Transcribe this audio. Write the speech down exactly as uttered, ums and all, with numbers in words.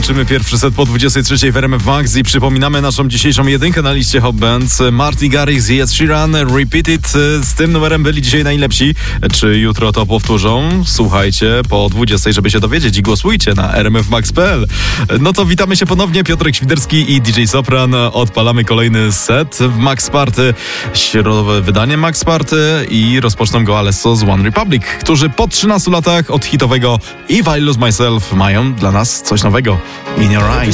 Kończymy pierwszy set po dwudziestej trzeciej w R M F Max i przypominamy naszą dzisiejszą jedynkę na liście Hot Bands. Marty Garrix i Ed Sheeran, Repeat It. Z tym numerem byli dzisiaj najlepsi. Czy jutro to powtórzą? Słuchajcie po dwudziestej, żeby się dowiedzieć i głosujcie na r m f max kropka p l. No to witamy się ponownie. Piotrek Świderski i D J Sopran. Odpalamy kolejny set w Max Party. Środowe wydanie Max Party i rozpoczną go Alesso z One Republic, którzy po trzynastu latach od hitowego If I Lose Myself mają dla nas coś nowego. In Your Eyes.